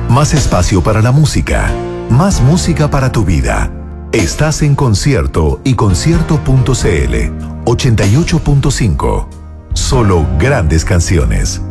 Más espacio para la música. Más música para tu vida. Estás en Concierto y Concierto.cl 88.5. Solo grandes canciones.